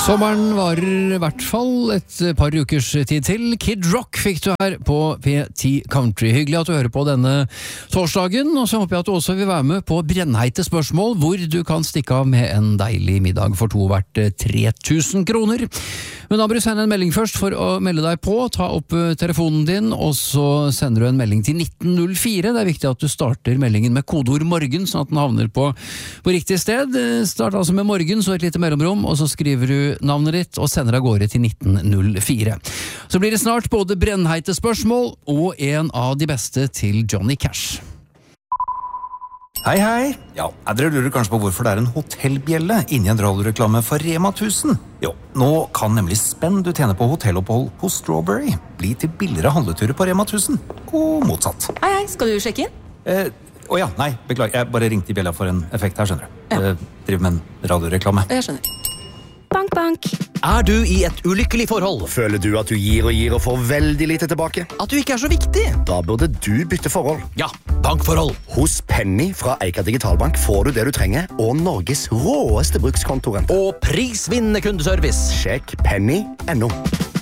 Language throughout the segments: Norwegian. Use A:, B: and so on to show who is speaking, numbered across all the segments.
A: Sommeren varer I hvert fall et par ukers tid til. Kid Rock fikk du her på P10 Country. Hyggelig at du hører på denne torsdagen, og så håper jeg at du også vil være med på brennheite spørsmål, hvor du kan stikke av med en deilig middag for to verdt 3000 kroner. Men da bør du sende en melding først for å melde deg på. Ta opp telefonen din, og så sender du en melding til 1904. Det viktig at du starter meldingen med kodeord morgen, sånn at den havner på riktig sted. Start altså med morgen, så et lite mellomrom, og så skriver du navnet ditt og sender av gårde til 1904. Så blir det snart både brennheite spørsmål og en av de beste til Johnny Cash.
B: Hei, hei. Ja, dere lurer kanskje på hvorfor det en hotellbjelle inni en radioreklame for Rema 1000. Jo, nå kan nemlig spenn du tjener på hotellopphold hos Strawberry bli til billigere handleturer på Rema 1000, og motsatt.
C: Hei, skal du sjekke inn?
B: Nei, beklager, jeg bare ringte I bjella for en effekt her, skjønner du.
C: Ja.
B: Driver med en radioreklame.
C: Jeg skjønner.
D: Bank, bank.
E: Du I et ulykkelig forhold?
F: Føler du at du gir og får veldig lite tilbake?
E: At du ikke så viktig?
F: Da burde du bytte forhold.
E: Ja, bankforhold.
F: Hos Penny fra Eika Digitalbank får du det du trenger, og Norges råeste brukskontorrente.
E: Og prisvinnende kundeservice.
F: Sjekk penny.no.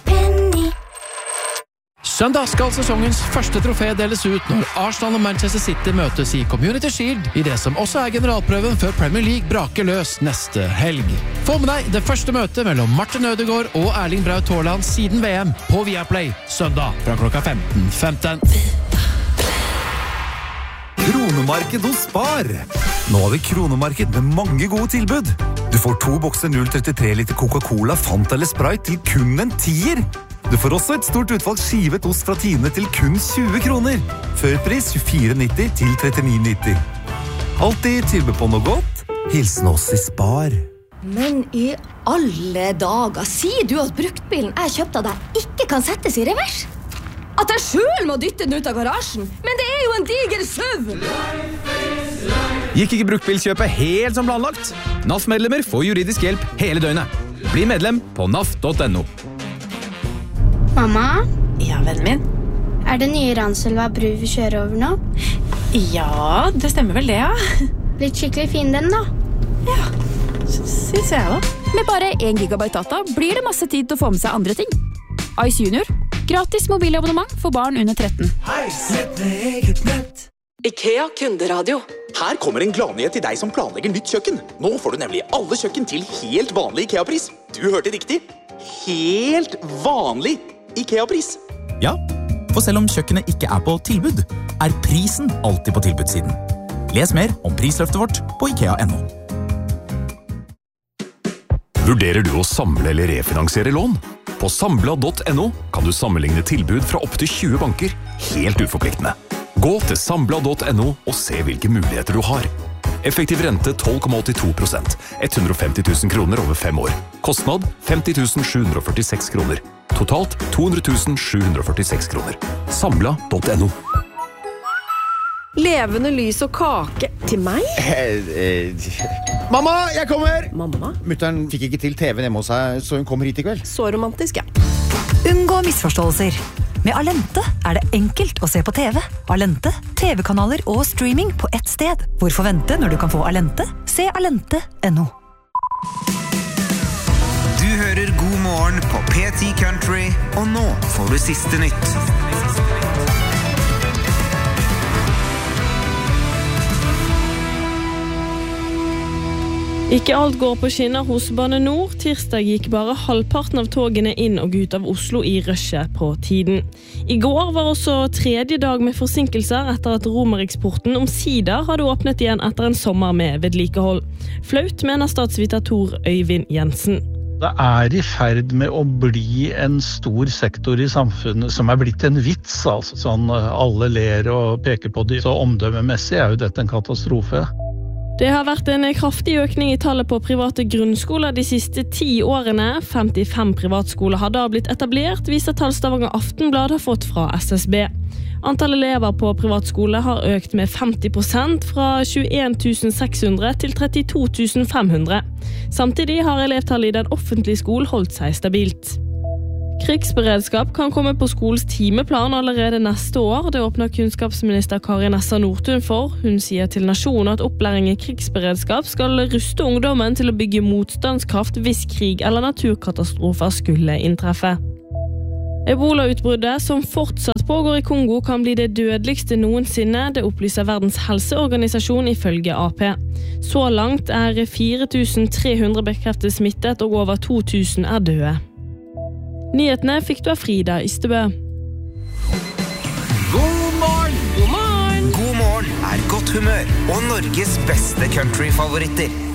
A: Søndag skal sesongens første trofé deles ut når Arsenal og Manchester City møtes I Community Shield I det som også generalprøven før Premier League braker løs neste helg. Få med deg det første møtet mellom Martin Ødegaard og Erling Braut Haaland siden VM på Viaplay søndag fra klokka 15:15.
G: Kronemarked hos Spar. Nå har vi kronemarked med mange gode tilbud. Du får 2 bokser 0,33 liter Coca-Cola, Fanta eller Sprite til kun en 10er. Du får også et stort utvalg skivet ost fra Tine til kun 20 kroner. Førpris 24,90 til 39,90. Alltid tilbud på noe godt. Hilsen oss I Spar.
D: Men I alle dager, sier du at bruktbilen jeg kjøpte av deg ikke kan settes I revers? At jeg selv må dytte den ut av garasjen? Men det jo en diger SUV!
H: Gikk ikke bruktbilkjøpet helt som planlagt? NAF-medlemmer får juridisk hjelp hele døgnet. Bli medlem på naf.no.
I: Mamma?
J: Ja, vennen min.
I: Det nye Ranselva bru vi kjører over nå?
J: Ja, det stemmer vel det, ja.
I: Blitt skikkelig fin den da?
J: Ja, synes jeg da.
K: Med bare 1 gigabyte data blir det masse tid til å få med seg andre ting. Ice Junior. Gratis mobilabonnement for barn under 13.
L: Hei, sett med eget nett.
M: IKEA Kunderadio.
N: Her kommer en gladnyhet til deg som planlegger nytt kjøkken. Nå får du nemlig alle kjøkken til helt vanlig IKEA-pris. Du hørte riktig. Helt vanlig IKEA-pris.
O: Ja, for selv om kjøkkenet ikke på tilbud, prisen alltid på tilbudssiden. Les mer om prisløftet vårt på IKEA.no.
P: Vurderer du å samle eller refinansiere lån? På Sambla.no kan du sammenligne tilbud fra opp til 20 banker, helt uforpliktende. Gå til Sambla.no og se hvilke muligheter du har. Effektiv rente 12,82%, 150 000 kroner over 5 år. Kostnad 50 746 kroner. Totalt 200 746 kroner. Sambla.no.
M: Levende lys og kake til meg?
Q: Mamma, jeg kommer!
M: Mamma?
Q: Mutteren fikk ikke til TV hjemme hos seg, så hun kommer hit I kveld.
M: Så romantisk, ja.
R: Unngå misforståelser. Med Alente det enkelt å se på TV. Alente, TV-kanaler og streaming på ett sted. Hvorfor vente når du kan få Alente? Se Alente.no.
S: Du hører God morgen på P10 Country, og nå får du siste nytt.
T: Ikke alt går på skinner hos Bane Nor. Tirsdag gikk bare halvparten av togene inn og ut av Oslo I rushet på tiden. I går var også 3. dag med forsinkelser etter at Romeriksporten omsider hadde åpnet igjen etter en sommer med vedlikehold. Flaut, mener statsviter Tor Øyvind Jensen.
C: Det I ferd med å bli en stor sektor I samfunnet som blitt en vits, altså sånn alle ler og peker på det. Så omdømmemessig jo dette en katastrofe.
T: Det har vært en kraftig økning I tallet på private grunnskoler de siste 10 årene. 55 privatskoler har da blitt etablert, viser tall Stavanger Aftenblad har fått fra SSB. Antall elever på privatskole har økt med 50% fra 21 600 til 32 500. Samtidig har elevtallet I den offentlige skolen holdt seg stabilt. Krigsberedskap kan komme på skolens timeplan allerede neste år. Det åpner kunnskapsminister Kari Nessa Nordtun for. Hun sier til Nasjonen at opplæring i krigsberedskap skal ruste ungdommen til å bygge motstandskraft hvis krig eller naturkatastrofer skulle inntreffe. Ebola-utbruddet som fortsatt pågår i Kongo kan bli det dødeligste noensinne, det opplyser Verdens helseorganisasjon ifølge AP. Så langt 4300 bekreftet smittet og over 2000 døde. Nyhetene fikk du av Frida Ystebø.
S: God morgen! God morgen! God morgen er godt humør og Norges beste countryfavoritter.